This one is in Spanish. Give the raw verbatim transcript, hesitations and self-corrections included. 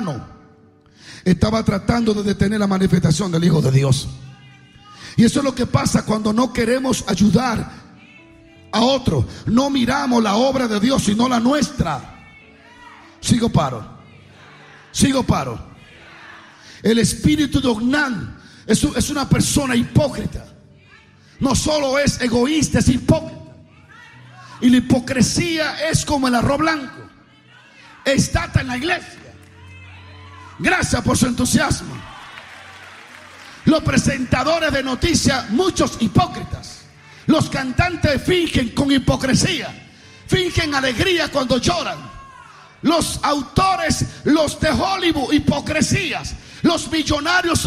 estaba tratando de detener la manifestación del Hijo de Dios. Y eso es lo que pasa cuando no queremos ayudar a otro. No miramos la obra de Dios, sino la nuestra. Sigo paro. Sigo paro. El espíritu de Onán es, es una persona hipócrita. No solo es egoísta, es hipócrita. Y la hipocresía es como el arroz blanco. Está en la iglesia. Gracias por su entusiasmo. Los presentadores de noticias, muchos hipócritas. Los cantantes fingen con hipocresía. Fingen alegría cuando lloran. Los autores, los de Hollywood, hipocresías. Los millonarios